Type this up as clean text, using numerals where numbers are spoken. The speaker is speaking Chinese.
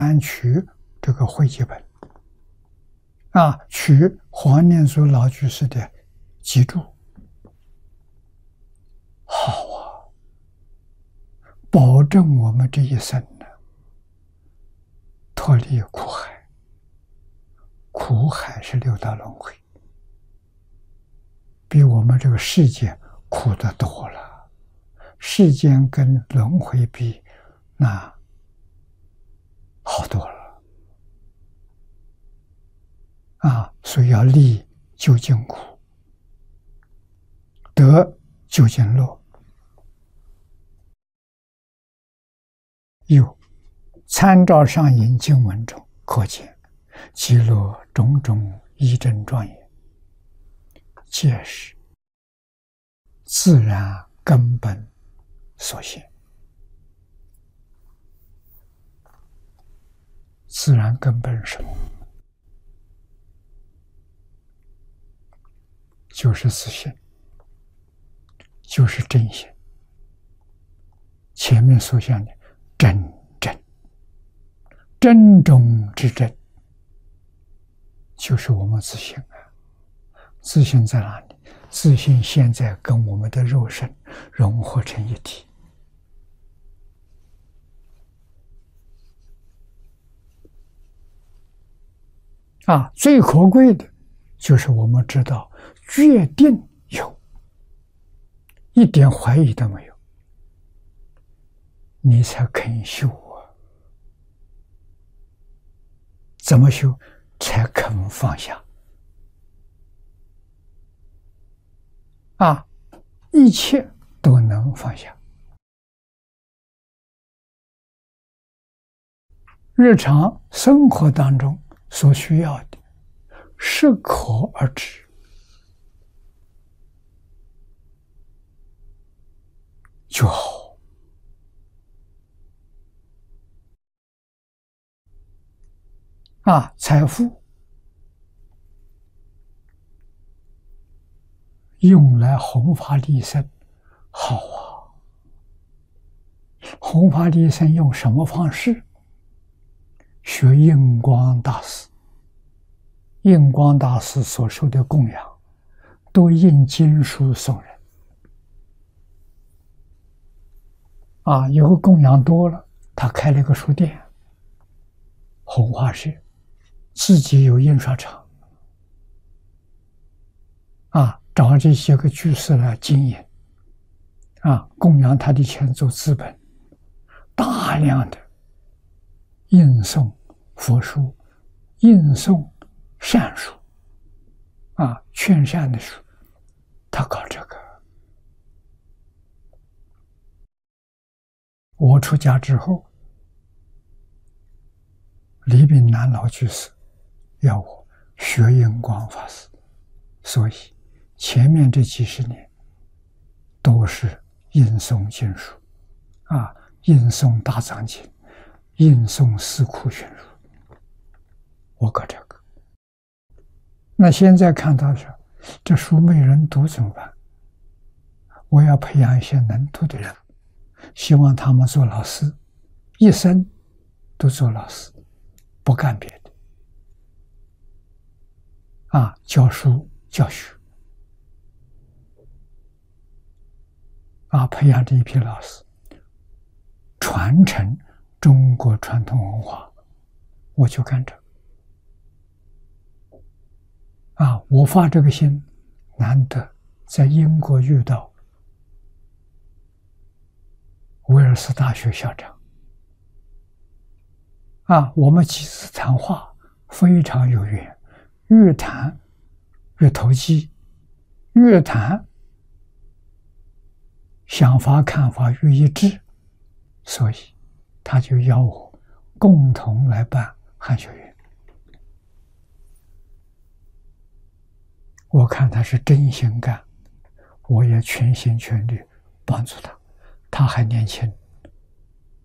取这个会集本取黄念祖老居士的集注，好啊，保证我们这一生脱离苦海。苦海是六道轮回，比我们这个世界苦得多了。世间跟轮回比，那好多了所以要立究竟苦，得究竟乐。有参照上引经文中可见，极乐种种义正庄严，皆是自然根本所现。自然根本是什么？就是自性，就是真性。前面所讲的真中之真，就是我们自性自性在哪里？自性现在跟我们的肉身融合成一体最可贵的就是我们知道决定有，一点怀疑都没有，你才肯修怎么修？才肯放下一切都能放下。日常生活当中所需要的，适可而止就好财富用来弘法利生，好弘法利生用什么方式？学印光大师，印光大师所受的供养都印经书送人以后供养多了，他开了一个书店，弘化社，自己有印刷厂找这些个居士来经营供养他的钱做资本，大量的印诵佛书，印诵善书劝善的书，他搞这个。我出家之后，李炳南老居士要我学印光法师，所以前面这几十年都是印诵经书印诵大藏经，印诵四库全书，我搞这个。那现在看到说这书没人读怎么办？我要培养一些能读的人，希望他们做老师，一生都做老师，不干别的教书教学培养这一批老师，传承中国传统文化，我就干这我发这个心，难得在英国遇到威尔斯大学校长我们几次谈话非常有缘，越谈越投机，越谈想法看法越一致，所以他就邀我共同来办汉学院。我看他是真心干，我也全心全力帮助他。他还年轻，